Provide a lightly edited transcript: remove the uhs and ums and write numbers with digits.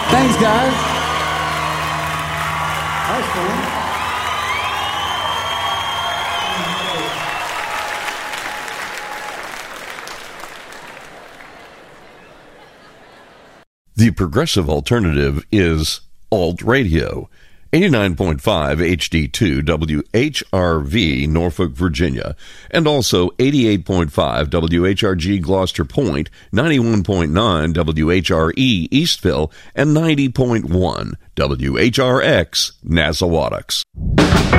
Thanks, guys. That was fun. The progressive alternative is Alt Radio. 89.5 HD2 WHRV, Norfolk, Virginia, and also 88.5 WHRG Gloucester Point, 91.9 WHRE Eastville, and 90.1 WHRX Nassauattucks.